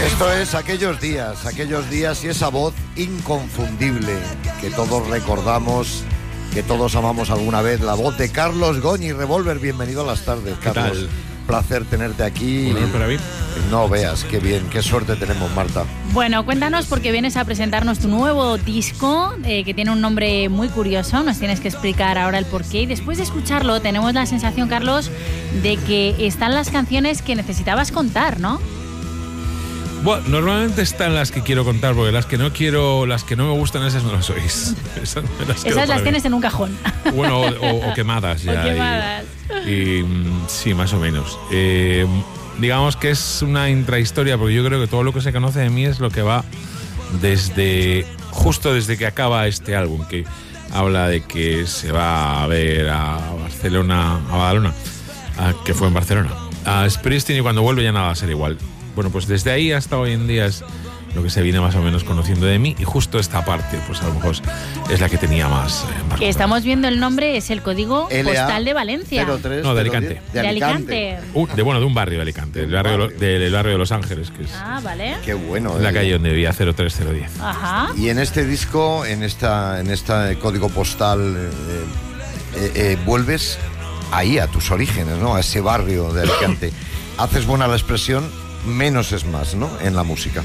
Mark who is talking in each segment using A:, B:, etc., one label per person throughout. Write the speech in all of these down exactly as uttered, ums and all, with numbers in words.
A: Esto es aquellos días, aquellos días y esa voz inconfundible que todos recordamos, que todos amamos alguna vez, la voz de Carlos Goñi. Revolver, bienvenido a las tardes, Carlos.
B: ¿Qué tal?
A: Placer tenerte aquí.
B: Bueno, para mí.
A: No veas, qué bien, qué suerte tenemos, Marta.
C: Bueno, cuéntanos porque vienes a presentarnos tu nuevo disco, eh, que tiene un nombre muy curioso, nos tienes que explicar ahora el porqué. Y después de escucharlo tenemos la sensación, Carlos, de que están las canciones que necesitabas contar, ¿no?
B: Bueno, normalmente están las que quiero contar, porque las que no quiero, las que no me gustan, esas no las oís. Esas, me las,
C: Esas las tienes en un cajón.
B: Bueno, o, o, o quemadas ya.
C: O quemadas.
B: Y, y sí, más o menos. Eh, digamos que es una intrahistoria, porque yo creo que todo lo que se conoce de mí es lo que va desde, justo desde que acaba este álbum, que habla de que se va a ver a Barcelona, a Badalona, a, que fue en Barcelona, a Springsteen, y cuando vuelve ya nada va a ser igual. Bueno, pues desde ahí hasta hoy en día es lo que se viene más o menos conociendo de mí, y justo esta parte, pues a lo mejor es la que tenía más. Eh,
C: que estamos viendo el nombre, es el código
A: L A
C: postal de Valencia.
A: cero tres,
B: No, de
A: cero
B: Alicante.
A: diez,
C: De Alicante.
B: Uh, de bueno, de un barrio de Alicante, el barrio,
A: barrio.
B: del el barrio de Los Ángeles, que es
C: Ah, vale.
A: Qué bueno.
B: la
A: eh.
B: calle donde vivía cero tres cero diez.
C: Ajá.
A: Y en este disco, en esta, en este código postal, eh, eh, eh, vuelves ahí a tus orígenes, ¿no? A ese barrio de Alicante. Haces buena la expresión, menos es más, ¿no? En la música.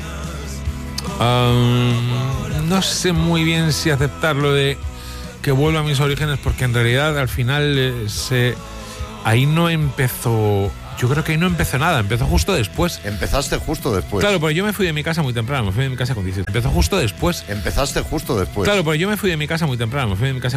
B: Um, no sé muy bien si aceptarlo de que vuelva a mis orígenes, porque en realidad al final eh, se, ahí no empezó. Yo creo que ahí no empezó nada, empezó justo después.
A: Empezaste justo después.
B: Claro, porque yo me fui de mi casa muy temprano, me fui de mi casa con dieciocho. Empezó justo después.
A: Empezaste justo después.
B: Claro, porque yo me fui de mi casa muy temprano, me fui de mi casa